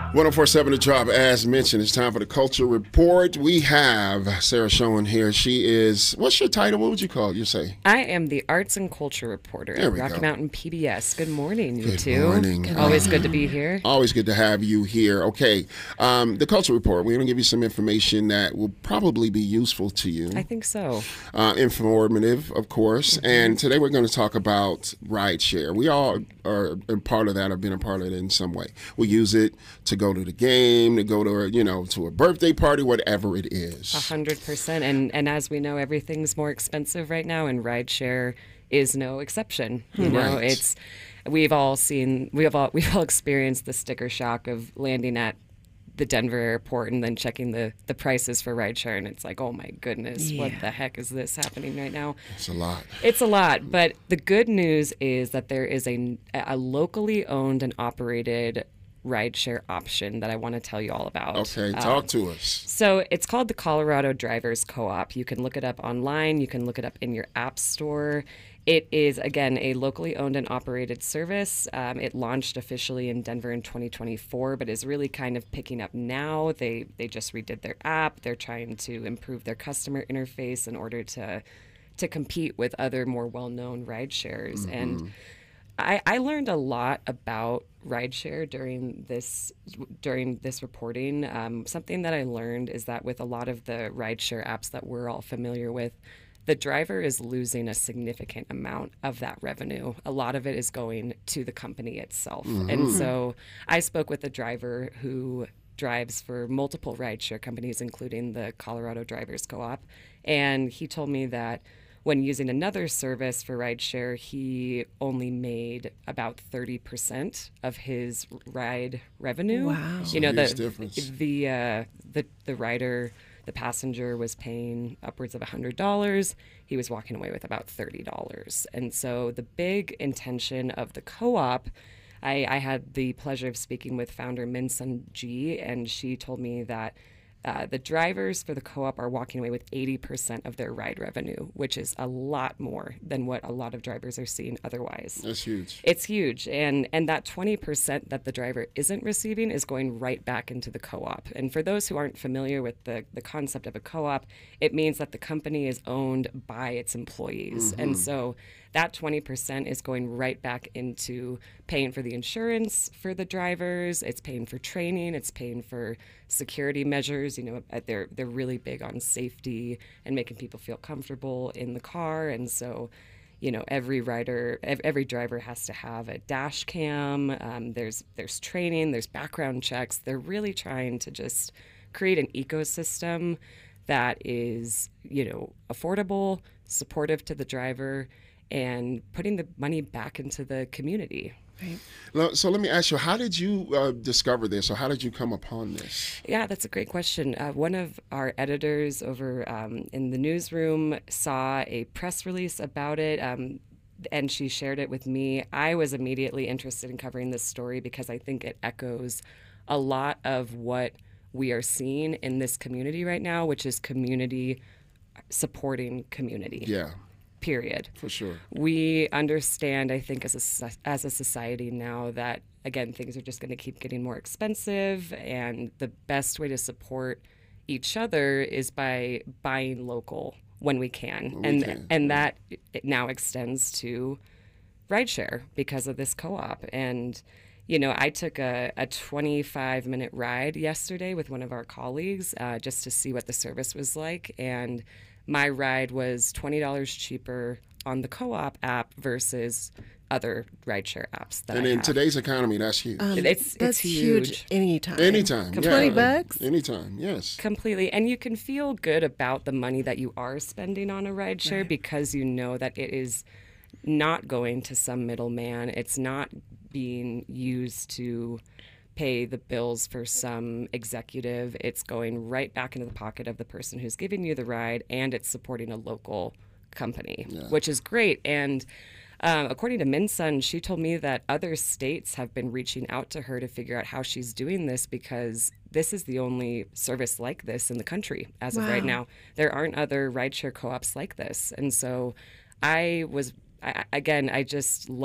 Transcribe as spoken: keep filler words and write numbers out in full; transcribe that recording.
ten forty-seven The Drop, as mentioned, it's time for the Culture Report. We have Sarah Schoen here. She is, what's your title? What would you call it? You say? I am the Arts and Culture Reporter there at we Rocky go. Mountain P B S. Good morning, you good two. Morning. Good Always uh, good to be here. Always good to have you here. Okay, um, the Culture Report. We're going to give you some information that will probably be useful to you. I think so. Uh, informative, of course. Mm-hmm. And today we're going to talk about rideshare. We all are a part of that, or been a part of it in some way. We use it to go to the game, to go to, you know, to a birthday party, whatever it is. A hundred percent. And and as we know, everything's more expensive right now, and rideshare is no exception. You right. know, it's we've all seen we've all we've all experienced the sticker shock of landing at the Denver airport and then checking the the prices for rideshare, and it's like, oh my goodness, yeah. what the heck is this happening right now? It's a lot. It's a lot. But the good news is that there is a a locally owned and operated rideshare option that I want to tell you all about. Okay, talk um, to us. So it's called the Colorado Drivers Co-op. You can look it up online. You can look it up in your app store. It is, again, a locally owned and operated service. Um, it launched officially in Denver in twenty twenty-four, but is really kind of picking up now. They they just redid their app. They're trying to improve their customer interface in order to to compete with other more well-known ride shares. Mm-hmm. And I, I learned a lot about rideshare during this during this reporting. Um, something that I learned is that with a lot of the rideshare apps that we're all familiar with, the driver is losing a significant amount of that revenue. A lot of it is going to the company itself. Mm-hmm. And so I spoke with a driver who drives for multiple rideshare companies, including the Colorado Drivers Co-op, and he told me that when using another service for rideshare, he only made about thirty percent of his ride revenue. Wow. That's you know, a the huge difference. the uh, the the rider, the passenger was paying upwards of one hundred dollars. He was walking away with about thirty dollars. And so the big intention of the co-op, I, I had the pleasure of speaking with founder Min Sun Ji, and she told me that Uh, the drivers for the co-op are walking away with eighty percent of their ride revenue, which is a lot more than what a lot of drivers are seeing otherwise. That's huge. It's huge. And and that twenty percent that the driver isn't receiving is going right back into the co-op. And for those who aren't familiar with the, the concept of a co-op, it means that the company is owned by its employees. Mm-hmm. And so that twenty percent is going right back into paying for the insurance for the drivers. It's paying for training. It's paying for security measures. You know, they're they're really big on safety and making people feel comfortable in the car. And so, you know, every rider, every driver has to have a dash cam. Um, there's there's training. There's background checks. They're really trying to just create an ecosystem that is, you know, affordable, supportive to the driver, and putting the money back into the community. Right. So let me ask you, how did you uh, discover this, or how did you come upon this? Yeah, that's a great question. Uh, one of our editors over um, in the newsroom saw a press release about it, um, and she shared it with me. I was immediately interested in covering this story because I think it echoes a lot of what we are seeing in this community right now, which is community supporting community. Yeah. Period. For sure. We understand, I think, as a, as a society now that, again, things are just going to keep getting more expensive, and the best way to support each other is by buying local when we can. When we and can. and that it now extends to rideshare because of this co-op. And, you know, I took a, a twenty-five minute ride yesterday with one of our colleagues uh, just to see what the service was like. And my ride was twenty dollars cheaper on the co-op app versus other rideshare apps that and I in have. today's economy, that's huge. Um, it's that's it's huge. huge anytime. Anytime. Yeah. twenty bucks? Anytime, yes. Completely. And you can feel good about the money that you are spending on a rideshare Right. because you know that it is not going to some middleman. It's not being used to pay the bills for some executive. It's going right back into the pocket of the person who's giving you the ride, and it's supporting a local company, Yeah. which is great. And um, according to Min Sun, she told me that other states have been reaching out to her to figure out how she's doing this because this is the only service like this in the country as of right Wow. now. There aren't other rideshare co-ops like this. And so I was, I, again, I just love